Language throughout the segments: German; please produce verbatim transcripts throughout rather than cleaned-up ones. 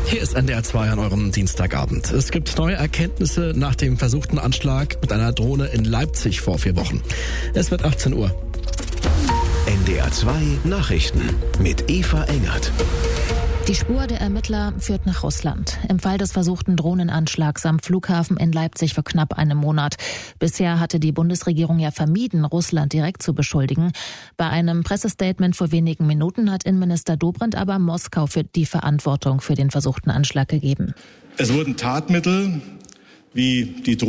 Hier ist N D R zwei an eurem Dienstagabend. Es gibt neue Erkenntnisse nach dem versuchten Anschlag mit einer Drohne in Leipzig vor vier Wochen. Es wird achtzehn Uhr. N D R zwei Nachrichten mit Eva Engert. Die Spur der Ermittler führt nach Russland. Im Fall des versuchten Drohnenanschlags am Flughafen in Leipzig vor knapp einem Monat. Bisher hatte die Bundesregierung ja vermieden, Russland direkt zu beschuldigen. Bei einem Pressestatement vor wenigen Minuten hat Innenminister Dobrindt aber Moskau für die Verantwortung für den versuchten Anschlag gegeben. Es wurden Tatmittel wie die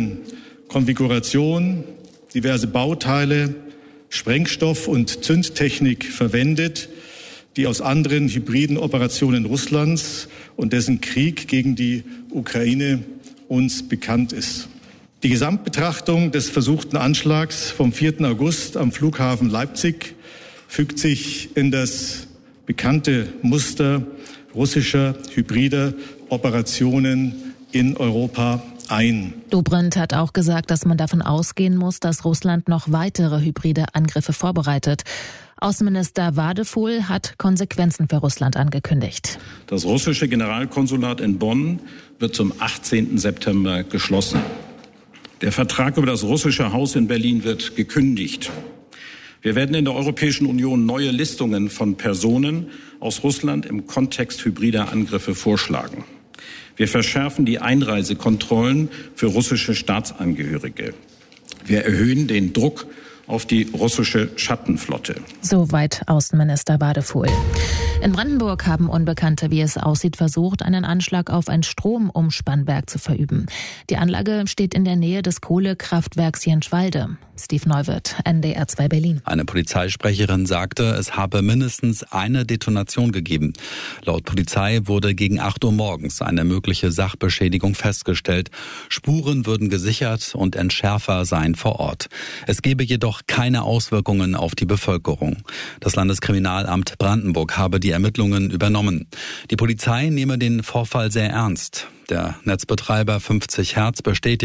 Drohnenkonfiguration, diverse Bauteile, Sprengstoff und Zündtechnik verwendet, die aus anderen hybriden Operationen Russlands und dessen Krieg gegen die Ukraine uns bekannt ist. Die Gesamtbetrachtung des versuchten Anschlags vom vierten August am Flughafen Leipzig fügt sich in das bekannte Muster russischer hybrider Operationen in Europa ein. Dobrindt hat auch gesagt, dass man davon ausgehen muss, dass Russland noch weitere hybride Angriffe vorbereitet. Außenminister Wadefuhl hat Konsequenzen für Russland angekündigt. Das russische Generalkonsulat in Bonn wird zum achtzehnten September geschlossen. Der Vertrag über das russische Haus in Berlin wird gekündigt. Wir werden in der Europäischen Union neue Listungen von Personen aus Russland im Kontext hybrider Angriffe vorschlagen. Wir verschärfen die Einreisekontrollen für russische Staatsangehörige. Wir erhöhen den Druck auf die russische Schattenflotte. Soweit Außenminister Wadefuhl. In Brandenburg haben Unbekannte, wie es aussieht, versucht, einen Anschlag auf ein Stromumspannwerk zu verüben. Die Anlage steht in der Nähe des Kohlekraftwerks Jenschwalde. Steve Neuwirth, N D R zwei Berlin. Eine Polizeisprecherin sagte, es habe mindestens eine Detonation gegeben. Laut Polizei wurde gegen acht Uhr morgens eine mögliche Sachbeschädigung festgestellt. Spuren würden gesichert und Entschärfer seien vor Ort. Es gebe jedoch keine Auswirkungen auf die Bevölkerung. Das Landeskriminalamt Brandenburg habe die Ermittlungen übernommen. Die Polizei nehme den Vorfall sehr ernst. Der Netzbetreiber fünfzig Hertz bestätigt,